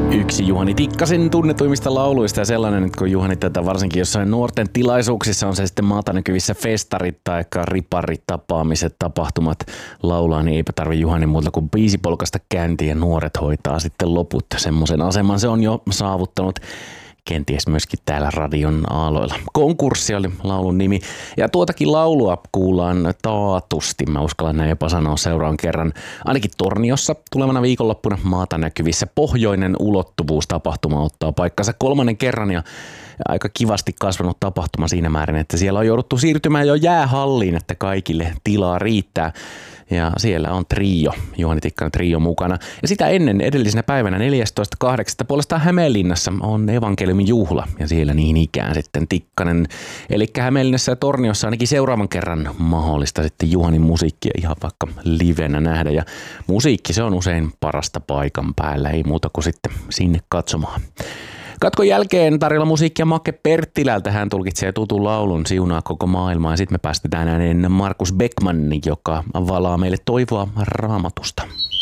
Yksi Juhani Tikkasen tunnetuimmista lauluista ja sellainen, että kun Juhani tätä varsinkin jossain nuorten tilaisuuksissa, on se sitten maata näkyvissä festarit tai riparit, tapaamiset, tapahtumat laulaa, niin eipä tarvi Juhani muuta kuin biisipolkasta käyntiin ja nuoret hoitaa sitten loput. Semmoisen aseman se on jo saavuttanut. Kenties myöskin täällä radion aaloilla. Konkurssi oli laulun nimi. Ja tuotakin laulua kuullaan taatusti. Mä uskallan näin jopa sanoa seuraavan kerran. Ainakin Torniossa tulevana viikonloppuna maata näkyvissä pohjoinen ulottuvuustapahtuma ottaa paikkansa 3. kerran. Ja aika kivasti kasvanut tapahtuma siinä määrin, että siellä on jouduttu siirtymään jo jäähalliin, että kaikille tilaa riittää. Ja siellä on trio, Juhani Tikkanen trio mukana. Ja sitä ennen edellisenä päivänä 14.8. puolestaan Hämeenlinnassa on evankeliumin juhla. Ja siellä niin ikään sitten Tikkanen. Eli Hämeenlinnassa ja Torniossa ainakin seuraavan kerran mahdollista sitten Juhanin musiikkia ihan vaikka livenä nähdä. Ja musiikki se on usein parasta paikan päällä, ei muuta kuin sitten sinne katsomaan. Katkon jälkeen tarjolla musiikkia Make Perttilältä. Hän tulkitsee tutun laulun Siunaa koko maailmaa. Ja sitten me päästetään ääneen Markus Beckmann, joka valaa meille toivoa Raamatusta.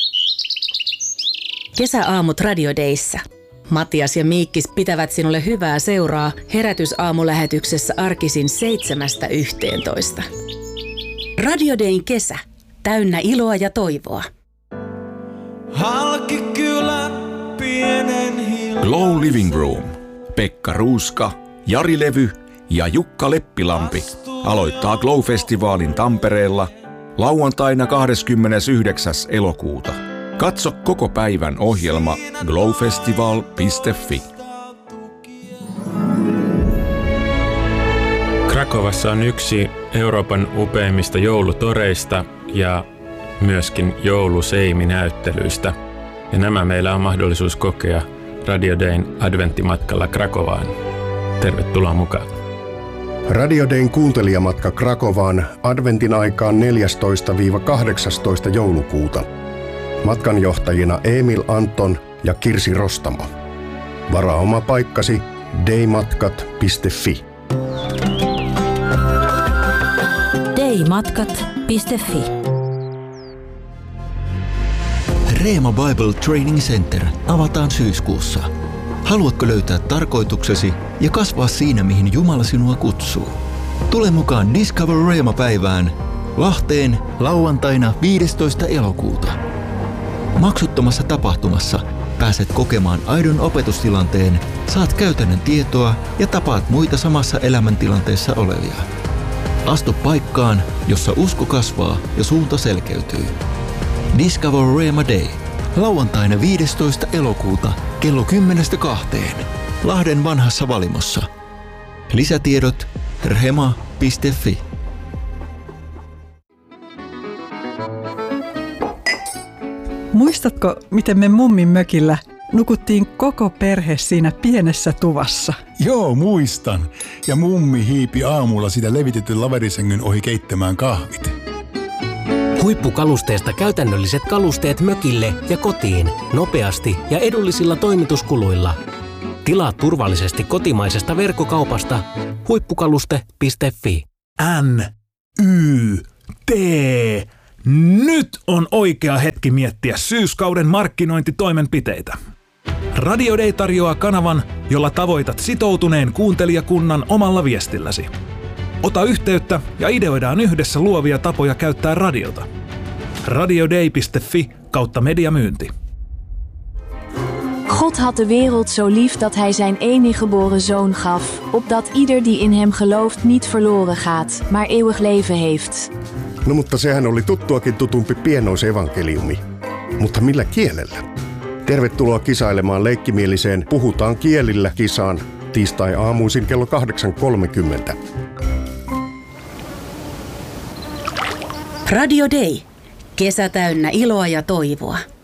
Kesäaamut Radio Dayssä. Matias ja Miikkis pitävät sinulle hyvää seuraa herätysaamulähetyksessä arkisin 7–11. Radio Dayn kesä. Täynnä iloa ja toivoa. Halki kylä pienen hiljaa. Glow Living Room. Pekka Ruuska, Jari Levy ja Jukka Leppilampi aloittaa Glow-festivaalin Tampereella lauantaina 29. elokuuta. Katso koko päivän ohjelma glowfestival.fi. Krakovassa on yksi Euroopan upeimmista joulutoreista ja myöskin jouluseimi-näyttelyistä. Ja nämä meillä on mahdollisuus kokea Radio Dayn adventtimatkalla Krakovaan. Tervetuloa mukaan. Radio Dayn kuuntelijamatka Krakovaan adventin aikaan 14–18 joulukuuta. Matkanjohtajina Emil Anton ja Kirsi Rostamo. Varaa oma paikkasi daymatkat.fi. daymatkat.fi. Reema Bible Training Center avataan syyskuussa. Haluatko löytää tarkoituksesi ja kasvaa siinä, mihin Jumala sinua kutsuu? Tule mukaan Discover Reema-päivään Lahteen lauantaina 15. elokuuta. Maksuttomassa tapahtumassa pääset kokemaan aidon opetustilanteen, saat käytännön tietoa ja tapaat muita samassa elämäntilanteessa olevia. Astu paikkaan, jossa usko kasvaa ja suunta selkeytyy. Discover Reema Day. Lauantaina 15. elokuuta kello 10–2. Lahden vanhassa Valimossa. Lisätiedot rema.fi. Muistatko, miten me mummin mökillä nukuttiin koko perhe siinä pienessä tuvassa? Joo, muistan. Ja mummi hiipi aamulla sitä levitetyn laverisängyn ohi keittämään kahvit. Huippukalusteesta käytännölliset kalusteet mökille ja kotiin nopeasti ja edullisilla toimituskuluilla. Tilaa turvallisesti kotimaisesta verkkokaupasta huippukaluste.fi. NYT. Nyt on oikea hetki miettiä syyskauden markkinointitoimenpiteitä. Radio Day tarjoaa kanavan, jolla tavoitat sitoutuneen kuuntelijakunnan omalla viestilläsi. Ota yhteyttä ja ideoidaan yhdessä luovia tapoja käyttää radiota. radioday.fi/mediamyynti. God had de wereld zo lief dat hij zijn enige geboren zoon gaf, opdat ieder die in hem gelooft niet verloren gaat, maar eeuwig leven heeft. No mutta sehän oli tuttuakin tutumpi pienoisevankeliumi. Mutta millä kielellä? Tervetuloa kisailemaan leikkimieliseen Puhutaan kielillä -kisaan tiistai-aamuisin kello 8:30. Radio Day. Kesä täynnä iloa ja toivoa.